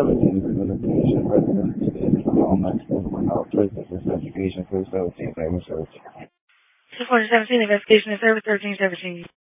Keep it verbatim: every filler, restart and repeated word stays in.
seventeen is investigation, resident Homeland Prison Investigation for seventeen, name and search. two four seventeen, investigation and service thirteen seventeen.